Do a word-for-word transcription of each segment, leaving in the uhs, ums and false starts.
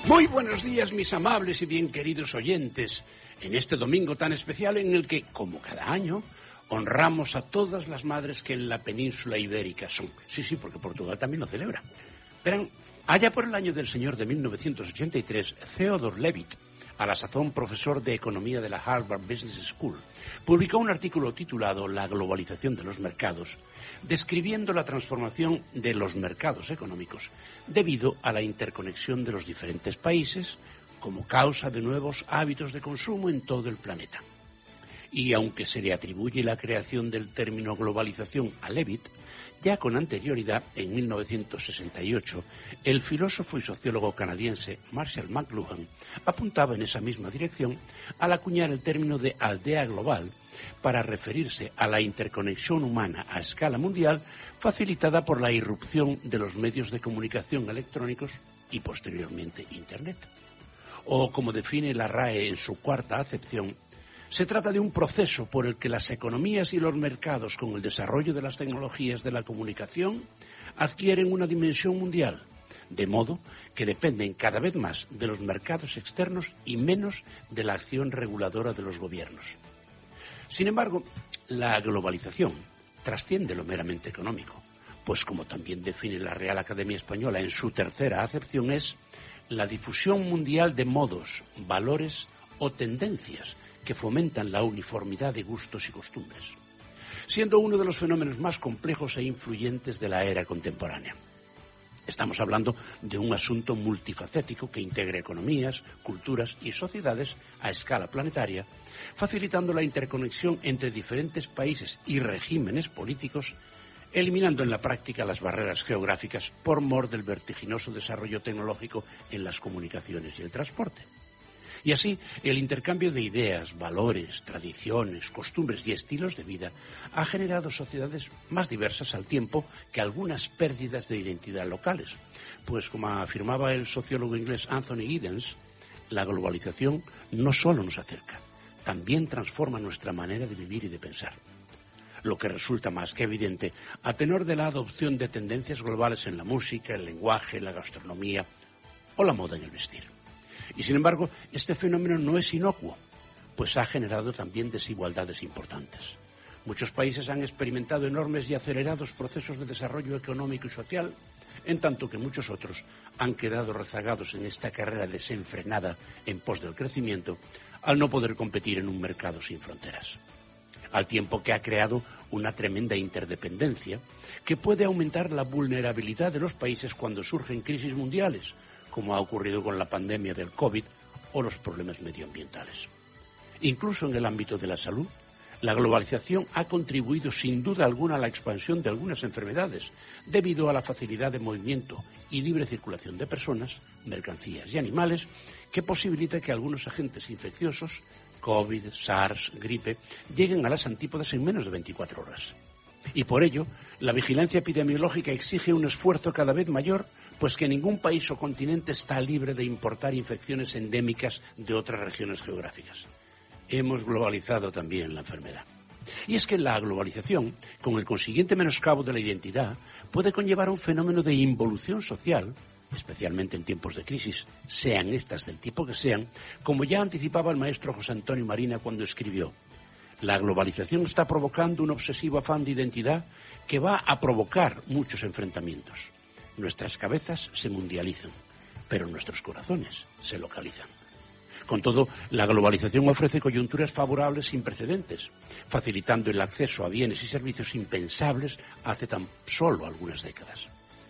Muy buenos días, mis amables y bien queridos oyentes, en este domingo tan especial en el que, como cada año, honramos a todas las madres que en la península ibérica son. Sí, sí, porque Portugal también lo celebra. Verán, allá por el año del Señor de mil novecientos ochenta y tres, Theodore Levitt, a la sazón profesor de economía de la Harvard Business School, publicó un artículo titulado La globalización de los mercados, describiendo la transformación de los mercados económicos debido a la interconexión de los diferentes países como causa de nuevos hábitos de consumo en todo el planeta. Y aunque se le atribuye la creación del término globalización a Levitt, ya con anterioridad, en mil novecientos sesenta y ocho, el filósofo y sociólogo canadiense Marshall McLuhan apuntaba en esa misma dirección al acuñar el término de aldea global para referirse a la interconexión humana a escala mundial facilitada por la irrupción de los medios de comunicación electrónicos y posteriormente Internet. O, como define la R A E en su cuarta acepción, se trata de un proceso por el que las economías y los mercados, con el desarrollo de las tecnologías de la comunicación, adquieren una dimensión mundial, de modo que dependen cada vez más de los mercados externos y menos de la acción reguladora de los gobiernos. Sin embargo, la globalización trasciende lo meramente económico, pues como también define la Real Academia Española en su tercera acepción, es la difusión mundial de modos, valores o tendencias que fomentan la uniformidad de gustos y costumbres, siendo uno de los fenómenos más complejos e influyentes de la era contemporánea. Estamos hablando de un asunto multifacético que integra economías, culturas y sociedades a escala planetaria, facilitando la interconexión entre diferentes países y regímenes políticos, eliminando en la práctica las barreras geográficas por mor del vertiginoso desarrollo tecnológico en las comunicaciones y el transporte. Y así, el intercambio de ideas, valores, tradiciones, costumbres y estilos de vida ha generado sociedades más diversas al tiempo que algunas pérdidas de identidad locales. Pues, como afirmaba el sociólogo inglés Anthony Giddens, la globalización no solo nos acerca, también transforma nuestra manera de vivir y de pensar. Lo que resulta más que evidente a tenor de la adopción de tendencias globales en la música, el lenguaje, la gastronomía o la moda en el vestir. Y sin embargo, este fenómeno no es inocuo, pues ha generado también desigualdades importantes. Muchos países han experimentado enormes y acelerados procesos de desarrollo económico y social, en tanto que muchos otros han quedado rezagados en esta carrera desenfrenada en pos del crecimiento, al no poder competir en un mercado sin fronteras. Al tiempo que ha creado una tremenda interdependencia que puede aumentar la vulnerabilidad de los países cuando surgen crisis mundiales, como ha ocurrido con la pandemia del COVID o los problemas medioambientales. Incluso en el ámbito de la salud, la globalización ha contribuido sin duda alguna a la expansión de algunas enfermedades, debido a la facilidad de movimiento y libre circulación de personas, mercancías y animales, que posibilita que algunos agentes infecciosos, COVID, SARS, gripe, lleguen a las antípodas en menos de veinticuatro horas. Y por ello, la vigilancia epidemiológica exige un esfuerzo cada vez mayor, pues que ningún país o continente está libre de importar infecciones endémicas de otras regiones geográficas. Hemos globalizado también la enfermedad. Y es que la globalización, con el consiguiente menoscabo de la identidad, puede conllevar un fenómeno de involución social, especialmente en tiempos de crisis, sean estas del tipo que sean, como ya anticipaba el maestro José Antonio Marina cuando escribió: la globalización está provocando un obsesivo afán de identidad que va a provocar muchos enfrentamientos. Nuestras cabezas se mundializan, pero nuestros corazones se localizan. Con todo, la globalización ofrece coyunturas favorables sin precedentes, facilitando el acceso a bienes y servicios impensables hace tan solo algunas décadas.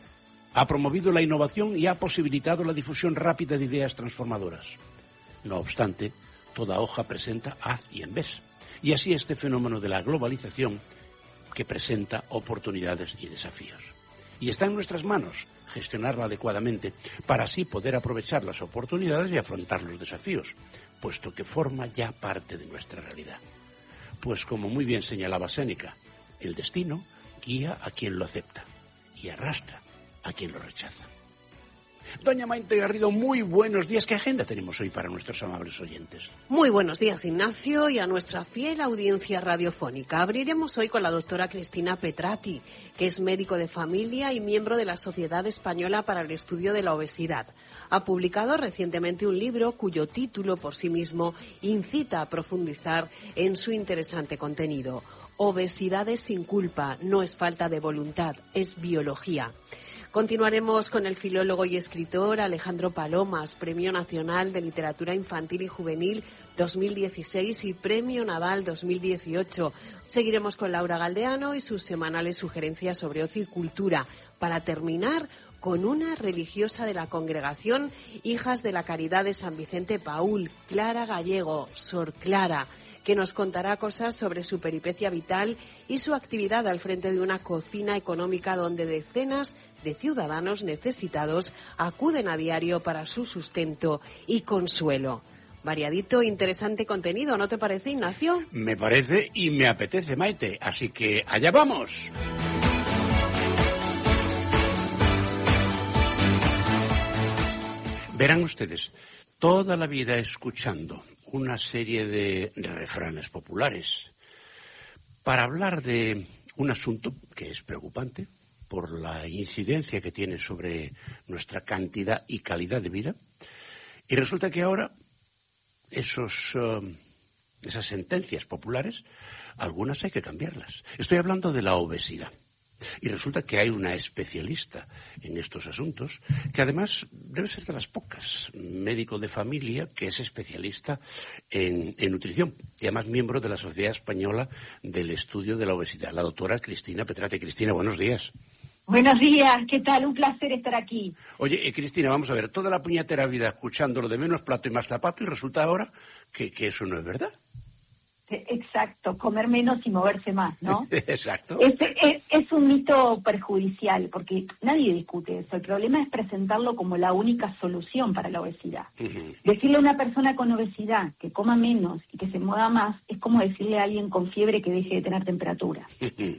Ha promovido la innovación y ha posibilitado la difusión rápida de ideas transformadoras. No obstante, toda hoja presenta haz y en vez. Y así este fenómeno de la globalización que presenta oportunidades y desafíos. Y está en nuestras manos gestionarla adecuadamente para así poder aprovechar las oportunidades y afrontar los desafíos, puesto que forma ya parte de nuestra realidad. Pues como muy bien señalaba Séneca, el destino guía a quien lo acepta y arrastra a quien lo rechaza. Doña Maite Garrido, muy buenos días. ¿Qué agenda tenemos hoy para nuestros amables oyentes? Muy buenos días, Ignacio, y a nuestra fiel audiencia radiofónica. Abriremos hoy con la doctora Cristina Petrati, que es médico de familia y miembro de la Sociedad Española para el Estudio de la Obesidad. Ha publicado recientemente un libro cuyo título por sí mismo incita a profundizar en su interesante contenido. Obesidades sin culpa, no es falta de voluntad, es biología. Continuaremos con el filólogo y escritor Alejandro Palomas, Premio Nacional de Literatura Infantil y Juvenil dos mil dieciséis y Premio Nadal dos mil dieciocho. Seguiremos con Laura Galdeano y sus semanales sugerencias sobre ocio y cultura. Para terminar, con una religiosa de la congregación Hijas de la Caridad de San Vicente Paúl, Clara Gallego, Sor Clara, que nos contará cosas sobre su peripecia vital y su actividad al frente de una cocina económica donde decenas de ciudadanos necesitados acuden a diario para su sustento y consuelo. Variadito, interesante contenido, ¿no te parece, Ignacio? Me parece y me apetece, Maite, así que allá vamos. Verán ustedes, toda la vida escuchando una serie de refranes populares para hablar de un asunto que es preocupante por la incidencia que tiene sobre nuestra cantidad y calidad de vida, y resulta que ahora esos, uh, esas sentencias populares, algunas hay que cambiarlas. Estoy hablando de la obesidad. Y resulta que hay una especialista en estos asuntos, que además debe ser de las pocas, médico de familia, que es especialista en, en nutrición, y además miembro de la Sociedad Española del Estudio de la Obesidad, la doctora Cristina Petrati. Cristina, buenos días. Buenos días, ¿qué tal? Un placer estar aquí. Oye, eh, Cristina, vamos a ver, toda la puñetera vida escuchándolo de menos plato y más zapato, y resulta ahora que, que eso no es verdad. Exacto, comer menos y moverse más, ¿no? Exacto. Es, es, es un mito perjudicial, porque nadie discute eso. El problema es presentarlo como la única solución para la obesidad. Uh-huh. Decirle a una persona con obesidad que coma menos y que se mueva más es como decirle a alguien con fiebre que deje de tener temperatura. Uh-huh.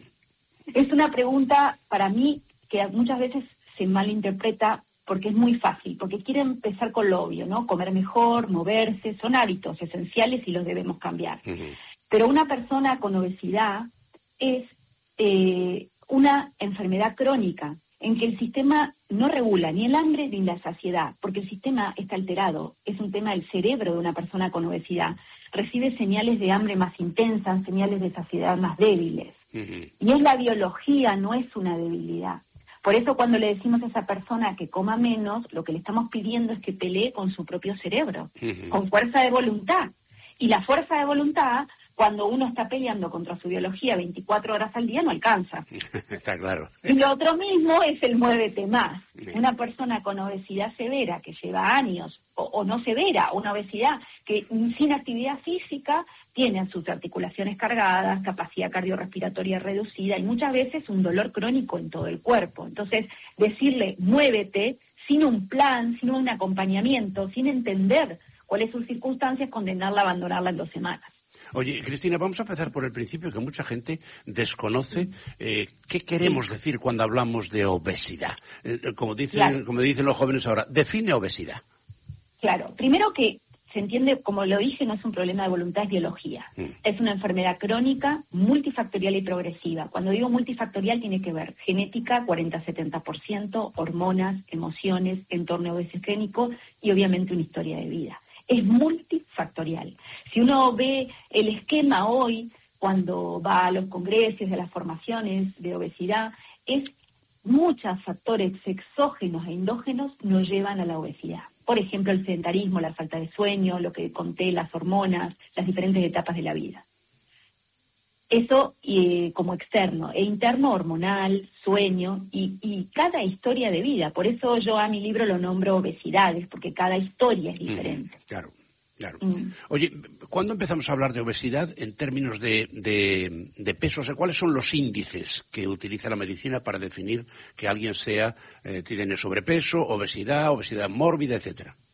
Es una pregunta, para mí, que muchas veces se malinterpreta porque es muy fácil, porque quiere empezar con lo obvio, ¿no? Comer mejor, moverse, son hábitos esenciales y los debemos cambiar. Uh-huh. Pero una persona con obesidad es eh, una enfermedad crónica en que el sistema no regula ni el hambre ni la saciedad, porque el sistema está alterado. Es un tema del cerebro de una persona con obesidad. Recibe señales de hambre más intensas, señales de saciedad más débiles. Uh-huh. Y es la biología, no es una debilidad. Por eso cuando le decimos a esa persona que coma menos, lo que le estamos pidiendo es que pelee con su propio cerebro, uh-huh. con fuerza de voluntad. Y la fuerza de voluntad, cuando uno está peleando contra su biología veinticuatro horas al día, no alcanza. Está claro. Y lo otro mismo es el muévete más. Sí. Una persona con obesidad severa que lleva años, o, o no severa, una obesidad que sin actividad física tiene sus articulaciones cargadas, capacidad cardiorrespiratoria reducida y muchas veces un dolor crónico en todo el cuerpo. Entonces, decirle muévete sin un plan, sin un acompañamiento, sin entender cuáles son sus circunstancias, condenarla a abandonarla en dos semanas. Oye, Cristina, vamos a empezar por el principio, que mucha gente desconoce eh, qué queremos sí. decir cuando hablamos de obesidad. Eh, como dicen, claro. como dicen los jóvenes ahora, define obesidad. Claro, primero que se entiende, como lo dije, no es un problema de voluntad, es biología. Mm. Es una enfermedad crónica, multifactorial y progresiva. Cuando digo multifactorial tiene que ver genética, cuarenta a setenta por ciento, hormonas, emociones, entorno obesogénico y obviamente una historia de vida. Es multifactorial. Si uno ve el esquema hoy, cuando va a los congresos, a las formaciones de obesidad, es muchos factores exógenos e endógenos nos llevan a la obesidad. Por ejemplo, el sedentarismo, la falta de sueño, lo que conté, las hormonas, las diferentes etapas de la vida. Eso eh, como externo, e interno hormonal, sueño y, y cada historia de vida. Por eso yo a mi libro lo nombro obesidades, porque cada historia es diferente. Mm, claro, claro. Mm. Oye, ¿cuándo empezamos a hablar de obesidad en términos de, de, de peso? O sea, ¿cuáles son los índices que utiliza la medicina para definir que alguien sea, eh, tiene sobrepeso, obesidad, obesidad mórbida, etcétera?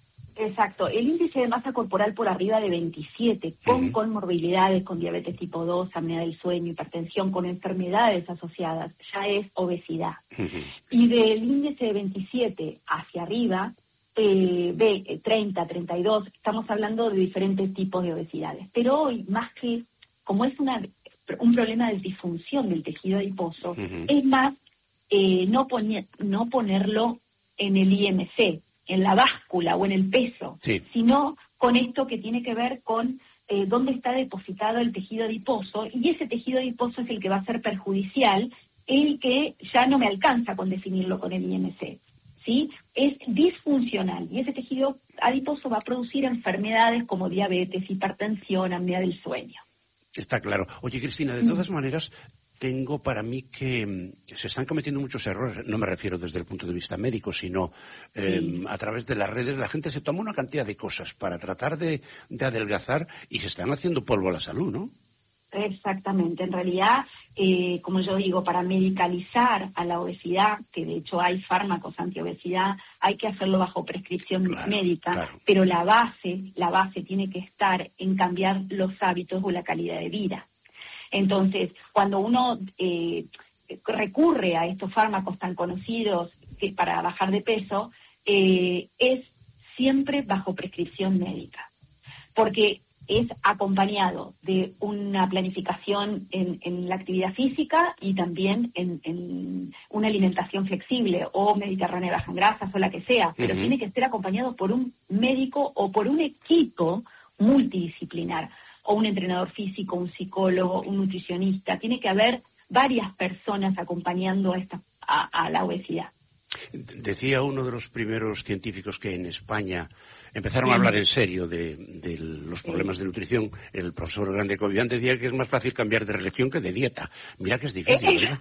Exacto. El índice de masa corporal por arriba de veintisiete, con uh-huh. comorbilidades, con diabetes tipo dos, apnea del sueño, hipertensión, con enfermedades asociadas, ya es obesidad. Uh-huh. Y del índice de veintisiete hacia arriba, eh, de treinta, treinta y dos, estamos hablando de diferentes tipos de obesidades. Pero hoy, más que, como es una, un problema de disfunción del tejido adiposo, uh-huh. es más eh, no, poner, no ponerlo en el I M C, en la báscula o en el peso, sí. sino con esto que tiene que ver con eh, dónde está depositado el tejido adiposo, y ese tejido adiposo es el que va a ser perjudicial, el que ya no me alcanza con definirlo con el I M C, ¿sí? Es disfuncional, y ese tejido adiposo va a producir enfermedades como diabetes, hipertensión, apnea del sueño. Está claro. Oye, Cristina, de todas mm. maneras, tengo para mí que, que se están cometiendo muchos errores. No me refiero desde el punto de vista médico, sino eh, sí. a través de las redes. La gente se toma una cantidad de cosas para tratar de, de adelgazar y se están haciendo polvo a la salud, ¿no? Exactamente. En realidad, eh, como yo digo, para medicalizar a la obesidad, que de hecho hay fármacos antiobesidad, hay que hacerlo bajo prescripción claro, médica, claro. pero la base, la base tiene que estar en cambiar los hábitos o la calidad de vida. Entonces, cuando uno eh, recurre a estos fármacos tan conocidos que para bajar de peso, eh, es siempre bajo prescripción médica, porque es acompañado de una planificación en, en la actividad física y también en, en una alimentación flexible o mediterránea baja en grasas o la que sea, pero uh-huh. tiene que ser acompañado por un médico o por un equipo multidisciplinar, o un entrenador físico, un psicólogo, un nutricionista. Tiene que haber varias personas acompañando a, esta, a, a la obesidad. Decía uno de los primeros científicos que en España empezaron sí. a hablar en serio de, de los problemas sí. de nutrición, el profesor Grande Cobian decía que es más fácil cambiar de religión que de dieta. Mira que es difícil, ¿verdad?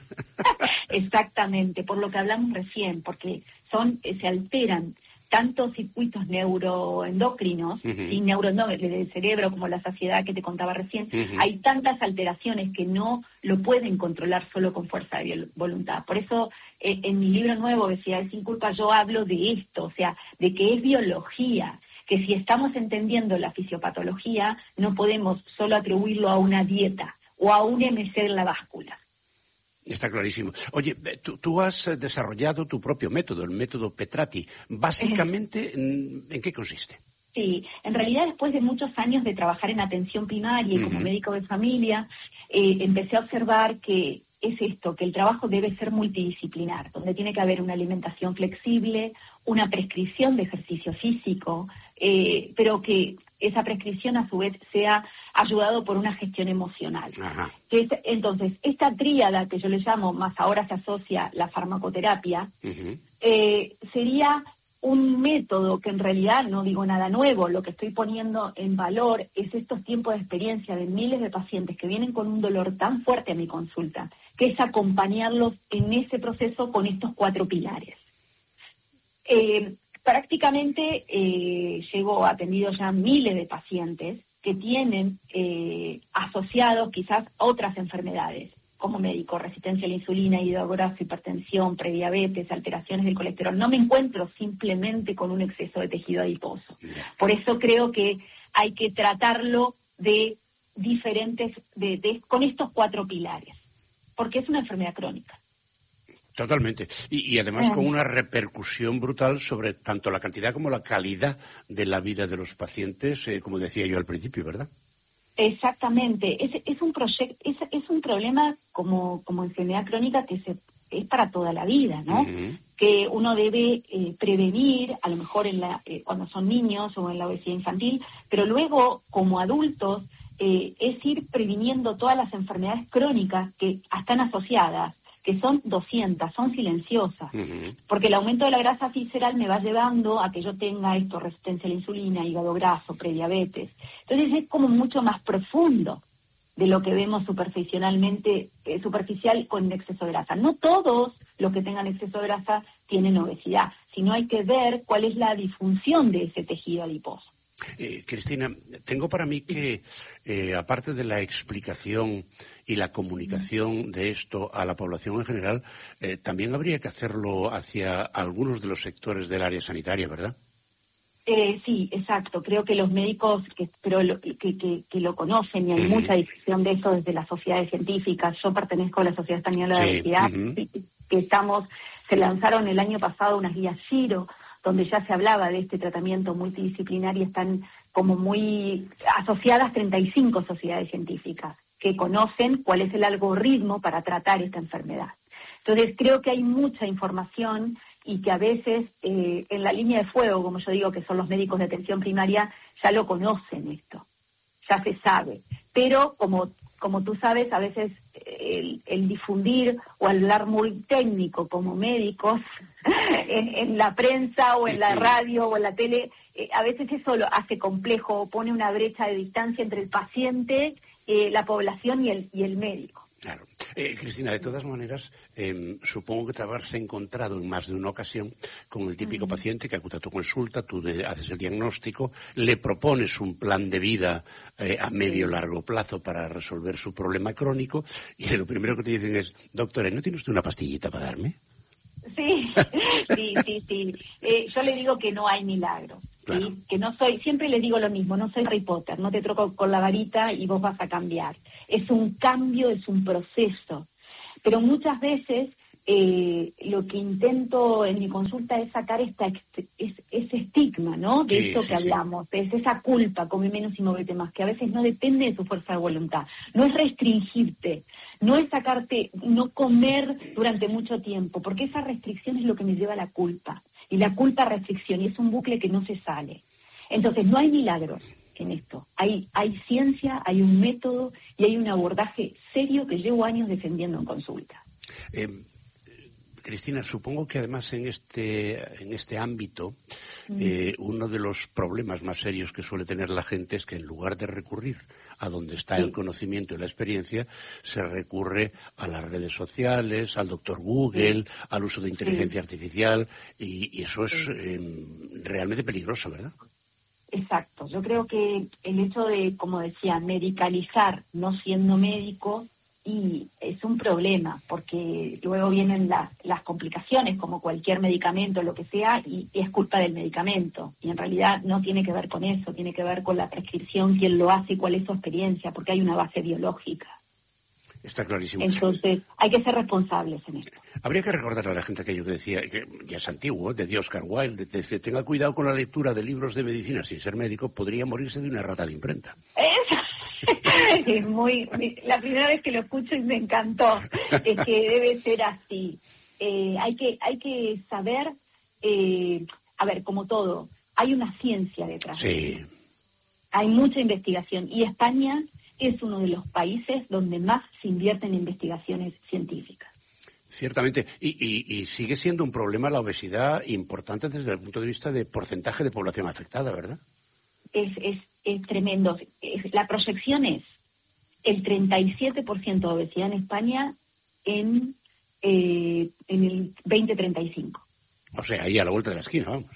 Exactamente, por lo que hablamos recién, porque son se alteran tantos circuitos neuroendocrinos uh-huh. y neuroendocrinos del cerebro, como la saciedad que te contaba recién, uh-huh. hay tantas alteraciones que no lo pueden controlar solo con fuerza de voluntad. Por eso, eh, en mi libro nuevo, Obesidad sin culpa, yo hablo de esto, o sea, de que es biología, que si estamos entendiendo la fisiopatología, no podemos solo atribuirlo a una dieta o a un M C en la báscula. Está clarísimo. Oye, tú, tú has desarrollado tu propio método, el método Petrati. Básicamente, ¿en qué consiste? Sí, en realidad después de muchos años de trabajar en atención primaria y uh-huh. como médico de familia, eh, empecé a observar que es esto, que el trabajo debe ser multidisciplinar, donde tiene que haber una alimentación flexible, una prescripción de ejercicio físico, eh, pero que esa prescripción a su vez sea ayudado por una gestión emocional. Ajá. Que es, entonces, esta tríada que yo le llamo, más ahora se asocia la farmacoterapia, uh-huh. eh, sería un método que en realidad no digo nada nuevo. Lo que estoy poniendo en valor es estos tiempos de experiencia de miles de pacientes que vienen con un dolor tan fuerte a mi consulta, que es acompañarlos en ese proceso con estos cuatro pilares. Eh, prácticamente eh, llego atendido ya miles de pacientes que tienen eh, asociados quizás otras enfermedades, como médico, resistencia a la insulina, hígado graso, hipertensión, prediabetes, alteraciones del colesterol. No me encuentro simplemente con un exceso de tejido adiposo. Por eso creo que hay que tratarlo de diferentes, de, de, con estos cuatro pilares, porque es una enfermedad crónica. Totalmente. Y, y además con una repercusión brutal sobre tanto la cantidad como la calidad de la vida de los pacientes, eh, como decía yo al principio, ¿verdad? Exactamente. Es, es un proyecto, es, es un problema como, como enfermedad crónica que se, es para toda la vida, ¿no? Uh-huh. Que uno debe eh, prevenir, a lo mejor en la, eh, cuando son niños o en la obesidad infantil, pero luego como adultos eh, es ir previniendo todas las enfermedades crónicas que están asociadas, que son doscientas, son silenciosas, uh-huh. porque el aumento de la grasa visceral me va llevando a que yo tenga esto, resistencia a la insulina, hígado graso, prediabetes. Entonces es como mucho más profundo de lo que vemos superficialmente, eh, superficial con exceso de grasa. No todos los que tengan exceso de grasa tienen obesidad, sino hay que ver cuál es la disfunción de ese tejido adiposo. Eh, Cristina, tengo para mí que, eh, aparte de la explicación y la comunicación de esto a la población en general, eh, también habría que hacerlo hacia algunos de los sectores del área sanitaria, ¿verdad? Eh, sí, exacto. Creo que los médicos que, pero lo, que, que, que lo conocen, y hay uh-huh. mucha difusión de eso desde las sociedades científicas. Yo pertenezco a la Sociedad Española de sí. Obesidad, uh-huh. que estamos, se lanzaron el año pasado unas guías Giro, donde ya se hablaba de este tratamiento multidisciplinar, y están como muy asociadas treinta y cinco sociedades científicas que conocen cuál es el algoritmo para tratar esta enfermedad. Entonces creo que hay mucha información, y que a veces eh, en la línea de fuego, como yo digo, que son los médicos de atención primaria, ya lo conocen esto, ya se sabe. Pero como como tú sabes, a veces el, el difundir o hablar muy técnico como médicos en, en la prensa o en la radio o en la tele, eh, a veces eso lo hace complejo, o pone una brecha de distancia entre el paciente, eh, la población y el, y el médico. Claro. Eh, Cristina, de todas maneras, eh, supongo que te habrás encontrado en más de una ocasión con el típico uh-huh. paciente que acude a tu consulta, tú de, haces el diagnóstico, le propones un plan de vida eh, a medio o largo plazo para resolver su problema crónico, y lo primero que te dicen es, doctora, ¿no tiene usted una pastillita para darme? Sí, sí, sí, sí. Eh, yo le digo que no hay milagro. Claro. ¿Sí? Que no soy, siempre les digo lo mismo, no soy Harry Potter, no te troco con la varita y vos vas a cambiar. Es un cambio, es un proceso. Pero muchas veces eh, lo que intento en mi consulta es sacar esta es, ese estigma, ¿no? De sí, esto sí, que sí. hablamos, es esa culpa, come menos y móvete más, que a veces no depende de tu fuerza de voluntad. No es restringirte, no es sacarte, no comer durante mucho tiempo, porque esa restricción es lo que me lleva a la culpa. Y la culpa restricción, y es un bucle que no se sale. Entonces, no hay milagros en esto. Hay, hay ciencia, hay un método y hay un abordaje serio que llevo años defendiendo en consulta. Eh, Cristina, supongo que además en este, en este ámbito, mm. eh, uno de los problemas más serios que suele tener la gente es que en lugar de recurrir a donde está sí. el conocimiento y la experiencia, se recurre a las redes sociales, al doctor Google, sí. al uso de inteligencia sí. artificial, y, y eso es sí. eh, realmente peligroso, ¿verdad? Exacto. Yo creo que el hecho de, como decía, medicalizar no siendo médico, y es un problema, porque luego vienen las, las complicaciones, como cualquier medicamento, lo que sea, y, y es culpa del medicamento. Y en realidad no tiene que ver con eso, tiene que ver con la prescripción, quién lo hace y cuál es su experiencia, porque hay una base biológica. Está clarísimo. Entonces, hay que ser responsables en esto. Habría que recordar a la gente aquello que decía, que ya es antiguo, de Oscar Wilde, de, de, tenga cuidado con la lectura de libros de medicina sin ser médico, podría morirse de una rata de imprenta. Eso. Es muy, la primera vez que lo escucho y me encantó, es que debe ser así. Eh, hay que hay que saber, eh, a ver, como todo, hay una ciencia detrás. Sí. Hay mucha investigación, y España es uno de los países donde más se invierte en investigaciones científicas. Ciertamente, y, y, y sigue siendo un problema la obesidad importante desde el punto de vista de porcentaje de población afectada, ¿verdad? Es, es, es tremendo. Es, la proyección es el treinta y siete por ciento de obesidad en España en, eh, en el veinte treinta y cinco. O sea, ahí a la vuelta de la esquina, vamos.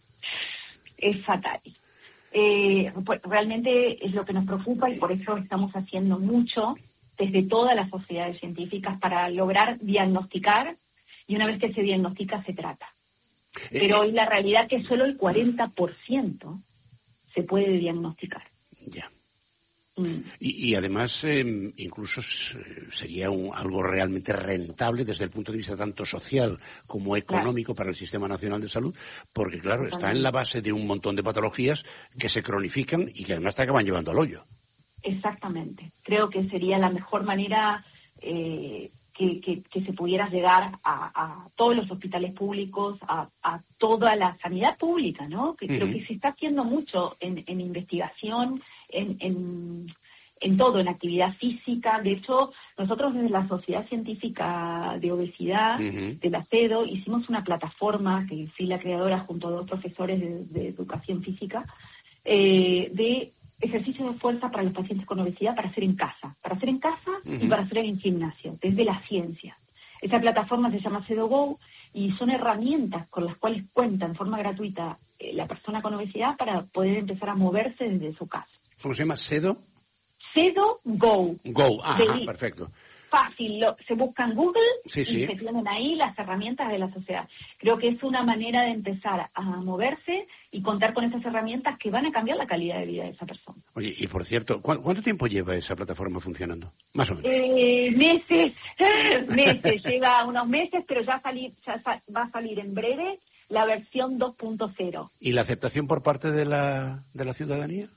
Es fatal. Eh, pues realmente es lo que nos preocupa, y por eso estamos haciendo mucho desde todas las sociedades científicas para lograr diagnosticar, y una vez que se diagnostica se trata. Eh, Pero hoy la realidad es que solo el cuarenta por ciento se puede diagnosticar. Ya. Mm. Y, y además, eh, incluso sería un, algo realmente rentable desde el punto de vista tanto social como económico claro. para el Sistema Nacional de Salud, porque claro, Totalmente. Está en la base de un montón de patologías que se cronifican y que además te acaban llevando al hoyo. Exactamente. Creo que sería la mejor manera eh, que, que, que se pudiera llegar a, a todos los hospitales públicos, a, a toda la sanidad pública, ¿no? Que uh-huh. creo que se está haciendo mucho en, en investigación, en, en, en todo, en actividad física. De hecho, nosotros desde la Sociedad Científica de Obesidad, uh-huh. de la CEDO, hicimos una plataforma, que fui la creadora junto a dos profesores de, de educación física, eh, de ejercicios de fuerza para los pacientes con obesidad para hacer en casa, para hacer en casa uh-huh. y para hacer en gimnasio, desde la ciencia. Esa plataforma se llama CEDOGO y son herramientas con las cuales cuenta en forma gratuita eh, la persona con obesidad para poder empezar a moverse desde su casa. ¿Cómo se llama? ¿CEDO? CEDOGO. Go, ajá, de, perfecto. Fácil, lo, se buscan Google sí, y sí. se tienen ahí las herramientas de la sociedad. Creo que es una manera de empezar a moverse y contar con esas herramientas que van a cambiar la calidad de vida de esa persona. Oye, y por cierto, ¿cu ¿cuánto tiempo lleva esa plataforma funcionando? Más o menos. Eh, meses, meses, lleva unos meses, pero ya, salir, ya sa va a salir en breve la versión dos punto cero. ¿Y la aceptación por parte de la, de la ciudadanía?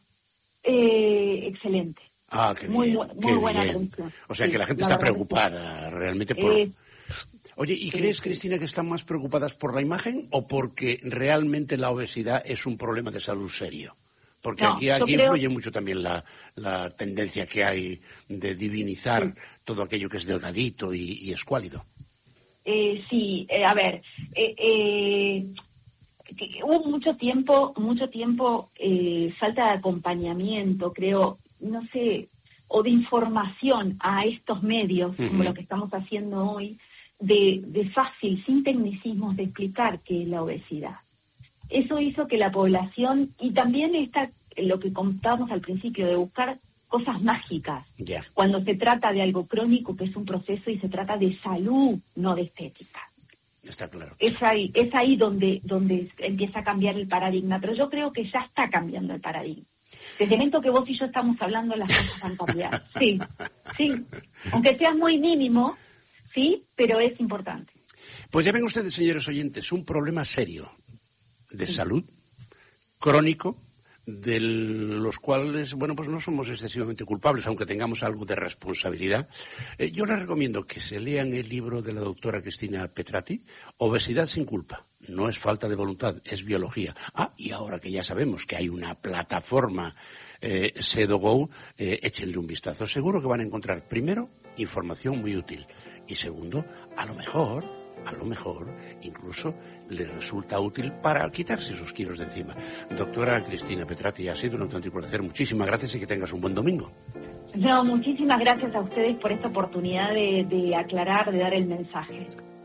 Eh, excelente. Ah, qué muy, bien, muy qué buena bien. atención. O sea, sí, que la gente la está verdad preocupada sí. realmente por... Eh, Oye, ¿y crees, sí. Cristina, que están más preocupadas por la imagen o porque realmente la obesidad es un problema de salud serio? Porque no, aquí, aquí creo... influye mucho también la, la tendencia que hay de divinizar sí. todo aquello que es delgadito y, y escuálido. Eh, sí, eh, a ver, eh, eh, que hubo mucho tiempo, mucho tiempo eh, falta de acompañamiento, creo, no sé, o de información a estos medios, uh-huh. como lo que estamos haciendo hoy, de, de fácil, sin tecnicismos, de explicar qué es la obesidad. Eso hizo que la población, y también está lo que contábamos al principio, de buscar cosas mágicas, yeah. cuando se trata de algo crónico, que es un proceso, y se trata de salud, no de estética. Está claro. Es ahí, es ahí donde, donde empieza a cambiar el paradigma, pero yo creo que ya está cambiando el paradigma. Desde el momento que vos y yo estamos hablando, las cosas van a cambiar. Sí, sí. Aunque sea muy mínimo, sí, pero es importante. Pues ya ven ustedes, señores oyentes, un problema serio de sí. salud, crónico, de los cuales, bueno, pues no somos excesivamente culpables, aunque tengamos algo de responsabilidad. Eh, yo les recomiendo que se lean el libro de la doctora Cristina Petrati, Obesidad sin culpa. No es falta de voluntad, es biología. Ah, y ahora que ya sabemos que hay una plataforma eh, SedoGo, eh, échenle un vistazo. Seguro que van a encontrar, primero, información muy útil. Y segundo, a lo mejor, a lo mejor, incluso les resulta útil para quitarse esos kilos de encima. Doctora Cristina Petrati, ha sido un auténtico placer. Muchísimas gracias y que tengas un buen domingo. No, muchísimas gracias a ustedes por esta oportunidad de, de aclarar, de dar el mensaje.